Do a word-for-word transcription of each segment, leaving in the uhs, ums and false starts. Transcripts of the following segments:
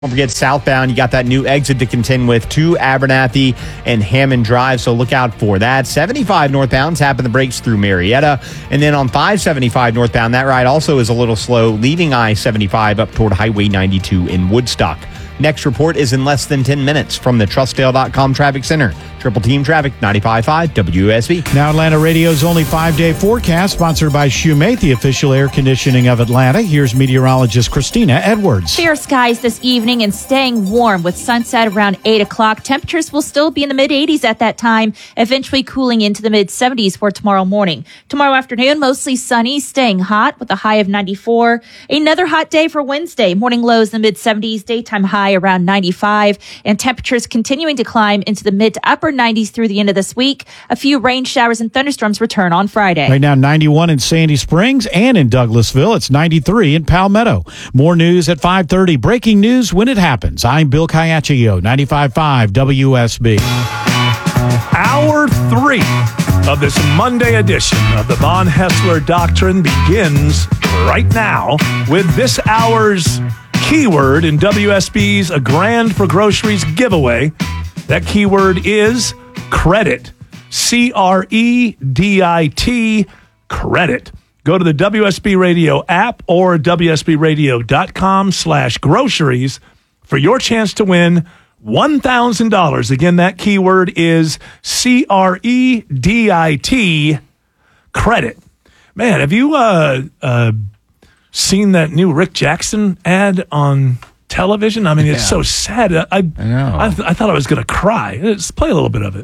Don't forget southbound, you got that new exit to contend with to Abernathy and Hammond Drive, so look out for that. seventy-five northbound, tapping the brakes through Marietta. And then on five seventy-five northbound, that ride also is a little slow, leaving I seventy-five up toward Highway ninety-two in Woodstock. Next report is in less than ten minutes from the Trussdale dot com Traffic Center. Triple Team Traffic, ninety-five point five W S B. Now Atlanta Radio's only five-day forecast, sponsored by Shoemate, the official air conditioning of Atlanta. Here's meteorologist Christina Edwards. Fair skies this evening and staying warm with sunset around eight o'clock. Temperatures will still be in the mid-eighties at that time, eventually cooling into the mid-seventies for tomorrow morning. Tomorrow afternoon, mostly sunny, staying hot with a high of ninety-four. Another hot day for Wednesday. Morning lows in the mid-seventies, daytime high around ninety-five, and temperatures continuing to climb into the mid to upper nineties through the end of this week. A few rain showers and thunderstorms return on Friday. Right now, ninety-one in Sandy Springs and in Douglasville. It's ninety-three in Palmetto. More news at five thirty. Breaking news when it happens. I'm Bill Caiaccio, ninety-five point five W S B. Hour three of this Monday edition of the Von Haessler Doctrine begins right now with this hour's keyword in W S B's A Grand for Groceries giveaway. That keyword is credit. C R E D I T, credit. Go to the W S B Radio app or W S B radio dot com slash groceries for your chance to win one thousand dollars. Again, that keyword is C R E D I T, credit. Man, have you uh, uh, seen that new Rick Jackson ad on television? I mean, yeah. It's so sad. I I, know. I, I thought I was going to cry. Let's play a little bit of it.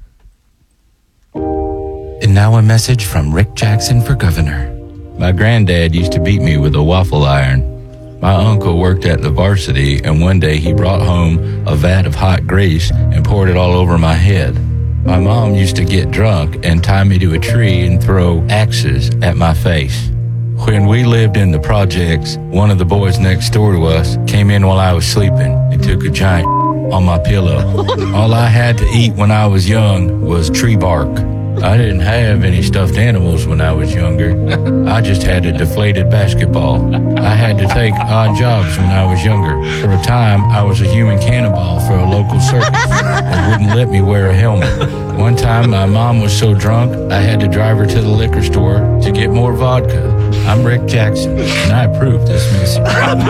And now a message from Rick Jackson for governor. My granddad used to beat me with a waffle iron. My uncle worked at the varsity, and one day he brought home a vat of hot grease and poured it all over my head. My mom used to get drunk and tie me to a tree and throw axes at my face. When we lived in the projects, one of the boys next door to us came in while I was sleeping and took a giant on my pillow. All I had to eat when I was young was tree bark. I didn't have any stuffed animals when I was younger. I just had a deflated basketball. I had to take odd jobs when I was younger. For a time, I was a human cannonball for a local circus. They wouldn't let me wear a helmet. One time, my mom was so drunk, I had to drive her to the liquor store to get more vodka. I'm Rick Jackson, and I approve this message.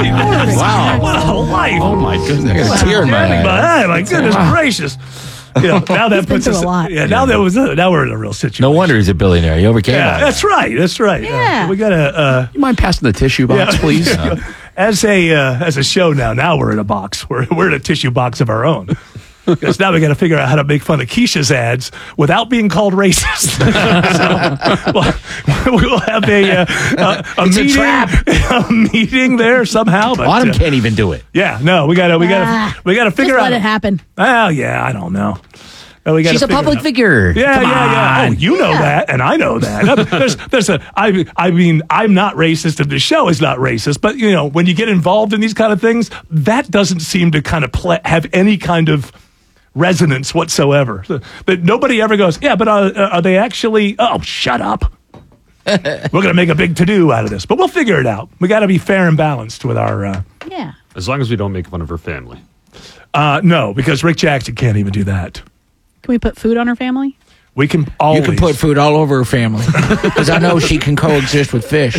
Wow. What a life. Oh, my goodness. I got a tear in my eye. My, my goodness gracious. You know, now that puts us, a lot. Yeah, now that was a, now we're in a real situation. No wonder he's a billionaire. He overcame Yeah, it. that's right. That's right. Yeah. Uh, we gotta. Uh, You mind passing the tissue box, yeah. please? As a uh, as a show now, now we're in a box. We're we're in a tissue box of our own. Because now we got to figure out how to make fun of Keisha's ads without being called racist. So well, we'll have a uh, a, a It's a meeting, trap. a meeting there somehow. But, Autumn uh, can't even do it. yeah, no, we gotta we gotta Ah, we gotta figure Just out. let it happen. Oh yeah, I don't know. Uh, we gotta She's a figure it public out. figure. Yeah, Come yeah, yeah. on. Oh, you know Yeah. that, and I know that. There's, there's a. I, I mean, I'm not racist, and the show is not racist. But you know, when you get involved in these kind of things, that doesn't seem to kind of play, have any kind of resonance whatsoever. That nobody ever goes, yeah, but uh, are they actually? Oh, shut up. We're gonna make a big to do out of this, but we'll figure it out. We got to be fair and balanced with our. Uh, Yeah. As long as we don't make fun of her family. uh, no, because Rick Jackson can't even do that. Can we put food on her family? We can always. You can put food all over her family because I know she can coexist with fish.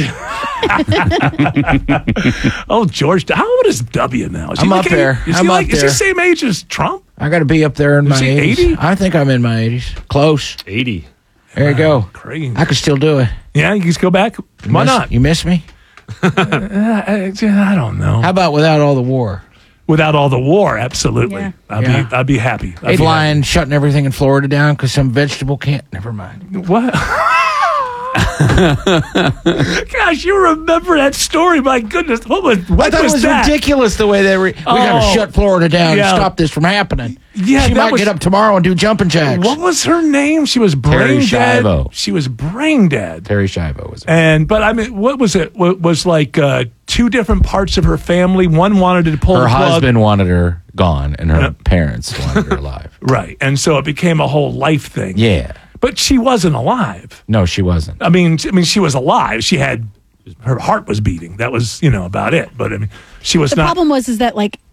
Oh, George, how old is W now? Is he I'm like up eight- there. Is I'm he like? up Is he there. the same age as Trump? I got to be up there in Is my he eighties. eighty? I think I'm in my eighties. Close. eighty. There you go. Crazy. I could still do it. Yeah, you just go back. Why Miss- not? You miss me? Uh, I, I don't know. How about without all the war? Without all the war, absolutely. Yeah. I'd Yeah. be. I'd be happy. I'd be Flying, shutting everything in Florida down because some vegetable can't. Never mind. happy. What? Gosh, you remember that story? My goodness, what was? What I thought was it was that? ridiculous the way they were. We got Oh. to shut Florida down Yeah. and stop this from happening. Yeah, she that might was- get up tomorrow and do jumping jacks. What was her name? She was brain Terry dead. Schiavo. She was brain dead. Terry Schiavo was. And but I mean, what was it? What was like uh, two different parts of her family? One wanted to pull Her the plug. husband wanted her gone, and her Yeah. parents wanted her alive. Right. And so it became a whole life thing. Yeah. But she wasn't alive. No, she wasn't. I mean, I mean, she was alive. She had her heart was beating. That was, you know, about it. But I mean, she was The not. problem was is that like